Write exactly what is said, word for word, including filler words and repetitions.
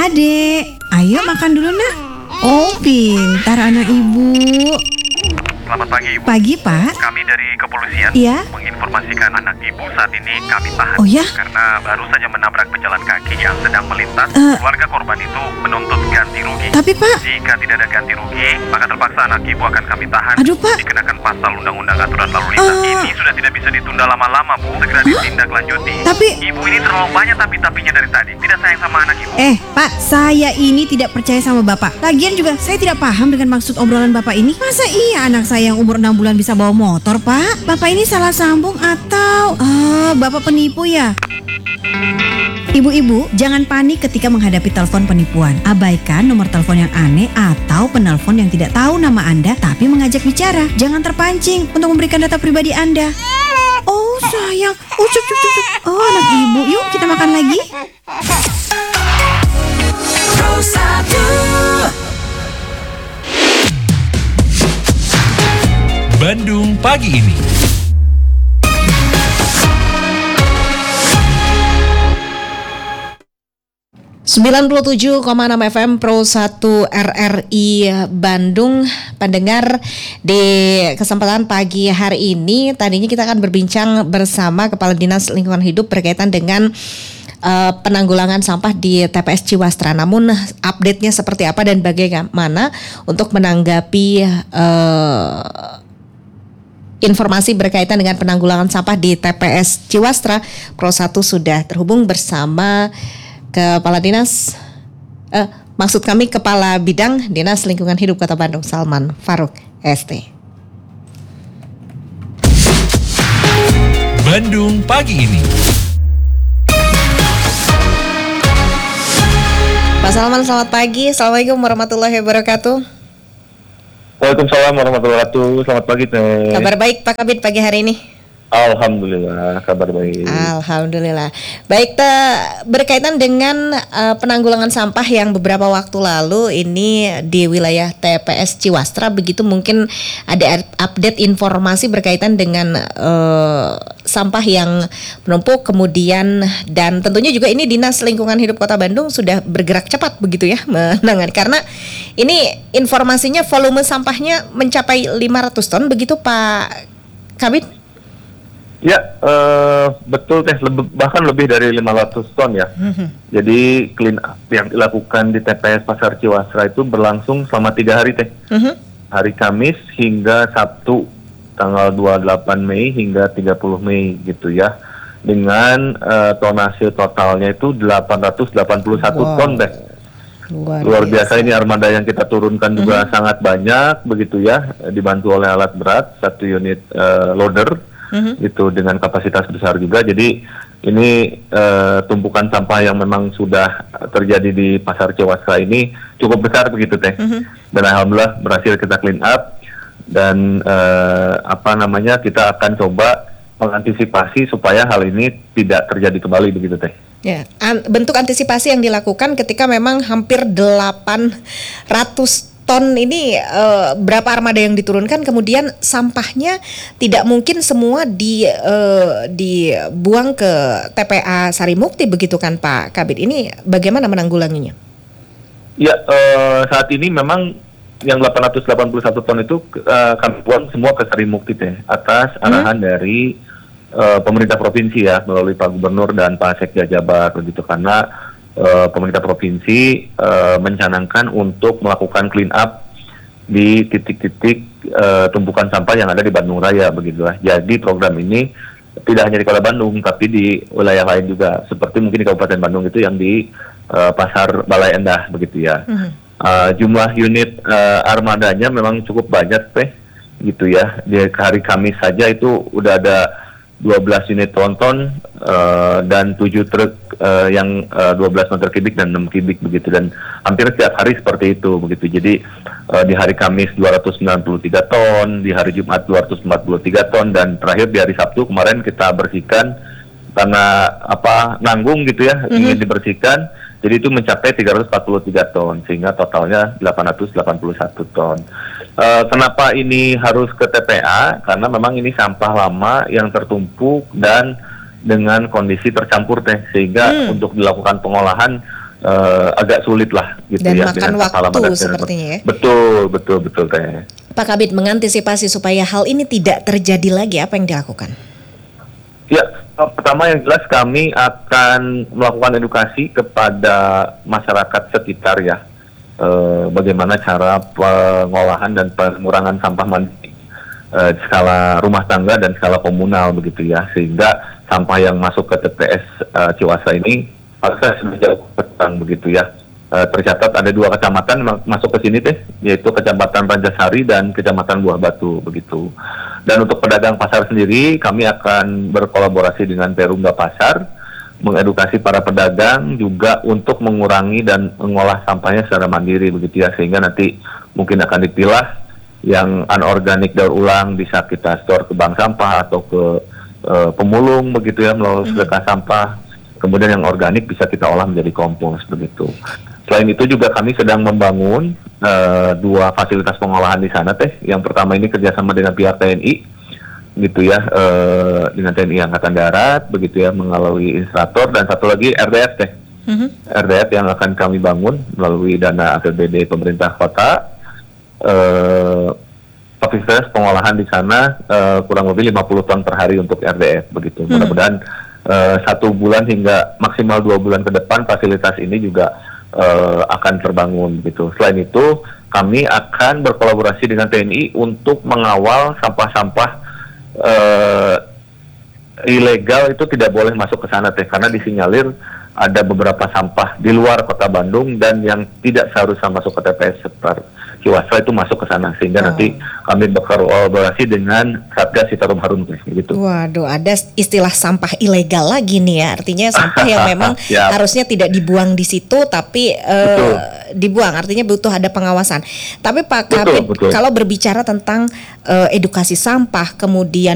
Adek, ayo makan dulu nak. Oh, pintar anak ibu. Selamat pagi, Ibu. Pagi, Pak. Kami dari kepolisian Iya. menginformasikan anak Ibu saat ini kami tahan. Oh ya? Karena baru saja menabrak pejalan kaki yang sedang melintas. Uh. Keluarga korban itu menuntut ganti rugi. Tapi, Pak. Jika tidak ada ganti rugi, maka terpaksa anak Ibu akan kami tahan. Aduh, Pak. Dikenakan pasal Undang-Undang Aturan Lalu Lintas. Uh. Ini sudah tidak bisa ditunda lama-lama, Bu. Segera ditindaklanjuti. Tapi... Ibu ini terlalu banyak tapi-tapinya dari tadi. Tidak sayang sama anak Ibu. Eh, Pak, saya ini tidak percaya sama Bapak. Lagian juga saya tidak paham dengan maksud obrolan Bapak ini. Masa iya anak saya yang umur enam bulan bisa bawa motor, Pak? Bapak ini salah sambung atau ah, Bapak penipu ya? Ibu-ibu, jangan panik ketika menghadapi telepon penipuan. Abaikan nomor telepon yang aneh atau penelpon yang tidak tahu nama Anda tapi mengajak bicara. Jangan terpancing untuk memberikan data pribadi Anda. Oh, sayang. Oh, cup, cup, cup, cup. Oh, anak ibu. Yuk, kita makan lagi. Bandung pagi ini. sembilan puluh tujuh koma enam F M Pro satu R R I Bandung. Pendengar, di kesempatan pagi hari ini tadinya kita akan berbincang bersama Kepala Dinas Lingkungan Hidup berkaitan dengan uh, penanggulangan sampah di T P S Ciwastra. Namun update-nya seperti apa dan bagaimana untuk menanggapi uh, informasi berkaitan dengan penanggulangan sampah di T P S Ciwastra, Pro satu sudah terhubung bersama Kepala Dinas, eh, maksud kami Kepala Bidang Dinas Lingkungan Hidup Kota Bandung, Salman Faruk S T. Bandung pagi ini. Pak Salman, selamat pagi. Assalamualaikum warahmatullahi wabarakatuh. Waalaikumsalam warahmatullahi wabarakatuh. Selamat pagi, Teh. Kabar baik Pak Kabid pagi hari ini? Alhamdulillah, kabar baik. Alhamdulillah. Baik, te, berkaitan dengan uh, penanggulangan sampah yang beberapa waktu lalu ini di wilayah T P S Ciwastra, begitu mungkin ada update informasi berkaitan dengan uh, sampah yang menumpuk kemudian, dan tentunya juga ini Dinas Lingkungan Hidup Kota Bandung sudah bergerak cepat begitu ya menangani, karena ini informasinya volume sampahnya mencapai lima ratus ton begitu Pak Kabid? Ya, uh, betul Teh, lebih, bahkan lebih dari lima ratus ton ya. Mm-hmm. Jadi clean up yang dilakukan di T P S Pasar Ciwastra itu berlangsung selama tiga hari Teh. Mm-hmm. Hari Kamis hingga Sabtu tanggal dua puluh delapan Mei hingga tiga puluh Mei gitu ya. Dengan uh, tonase totalnya itu delapan ratus delapan puluh satu wow. ton Teh. Luar, Luar biasa. biasa ini armada yang kita turunkan juga mm-hmm. sangat banyak begitu ya, dibantu oleh alat berat, satu unit uh, loader. Mm-hmm. Itu dengan kapasitas besar juga. Jadi ini uh, tumpukan sampah yang memang sudah terjadi di Pasar Ciwastra ini cukup besar begitu Teh. Mm-hmm. Dan alhamdulillah berhasil kita clean up, dan uh, apa namanya kita akan coba mengantisipasi supaya hal ini tidak terjadi kembali begitu Teh. Ya, an- bentuk antisipasi yang dilakukan ketika memang hampir delapan ratus ton ini, uh, berapa armada yang diturunkan, kemudian sampahnya tidak mungkin semua di uh, dibuang ke T P A Sarimukti begitu kan Pak Kabid. Ini bagaimana menanggulanginya? Ya, uh, saat ini memang yang delapan ratus delapan puluh satu ton itu uh, kami buang semua ke Sarimukti Teh, atas arahan hmm. dari uh, pemerintah provinsi ya, melalui Pak Gubernur dan Pak Sekda Jabar begitu, karena Uh, pemerintah provinsi uh, mencanangkan untuk melakukan clean up di titik-titik uh, tumpukan sampah yang ada di Bandung Raya begitulah. Jadi program ini tidak hanya di Kota Bandung tapi di wilayah lain juga, seperti mungkin di Kabupaten Bandung itu yang di uh, Pasar Balai Endah begitu ya. Mm-hmm. Uh, jumlah unit uh, armadanya memang cukup banyak Teh gitu ya. Di hari Kamis saja itu udah ada dua belas unit tronton uh, dan tujuh truk uh, yang uh, dua belas meter kubik dan enam kubik begitu, dan hampir setiap hari seperti itu begitu. Jadi uh, di hari Kamis dua ratus sembilan puluh tiga ton, di hari Jumat dua ratus empat puluh tiga ton, dan terakhir di hari Sabtu kemarin kita bersihkan karena apa nanggung gitu ya, mm-hmm. ingin dibersihkan. Jadi itu mencapai tiga ratus empat puluh tiga ton, sehingga totalnya delapan ratus delapan puluh satu ton. Uh, kenapa ini harus ke T P A? Karena memang ini sampah lama yang tertumpuk dan dengan kondisi tercampur Teh, sehingga hmm. untuk dilakukan pengolahan uh, agak sulit lah gitu Dan ya. makan dengan waktu halaman dan sepertinya ya. Betul, betul, betul teh. Pak Kabid, mengantisipasi supaya hal ini tidak terjadi lagi, apa yang dilakukan? Ya, pertama yang jelas kami akan melakukan edukasi kepada masyarakat sekitar ya, eh, bagaimana cara pengolahan dan pengurangan sampah mandiri eh, skala rumah tangga dan skala komunal begitu ya, sehingga sampah yang masuk ke T P S eh, Ciwasa ini harusnya sudah jauh berkurang begitu ya. Eh, tercatat ada dua kecamatan ma- masuk ke sini teh, yaitu Kecamatan Ranjasari dan Kecamatan Buah Batu begitu. Dan untuk pedagang pasar sendiri, kami akan berkolaborasi dengan Perumda Pasar, mengedukasi para pedagang juga untuk mengurangi dan mengolah sampahnya secara mandiri begitu ya, sehingga nanti mungkin akan dipilah yang anorganik daur ulang bisa kita store ke bank sampah atau ke uh, pemulung begitu ya, melalui sedekah sampah. Kemudian yang organik bisa kita olah menjadi kompos begitu. Selain itu juga kami sedang membangun uh, dua fasilitas pengolahan di sana teh. Yang pertama ini kerjasama dengan pihak T N I, gitu ya, uh, dengan T N I Angkatan Darat, begitu ya, melalui instruktur, dan satu lagi R D F teh, mm-hmm. R D F yang akan kami bangun melalui dana A P B D pemerintah kota. Uh, fasilitas pengolahan di sana uh, kurang lebih lima puluh ton per hari untuk R D F begitu. Mm. Mudah-mudahan uh, satu bulan hingga maksimal dua bulan ke depan fasilitas ini juga Uh, akan terbangun gitu. Selain itu, kami akan berkolaborasi dengan T N I untuk mengawal sampah-sampah uh, ilegal itu tidak boleh masuk ke sana teh, karena disinyalir ada beberapa sampah di luar kota Bandung dan yang tidak seharusnya masuk ke T P S sekitar Ciwasa itu masuk ke sana, sehingga oh. nanti kami berkolaborasi dengan Satgas Citarum Harum gitu. Waduh, ada istilah sampah ilegal lagi nih ya, artinya sampah yang memang ya. harusnya tidak dibuang di situ tapi uh, dibuang, artinya butuh ada pengawasan. Tapi Pak Kabid, kalau berbicara tentang uh, edukasi sampah kemudian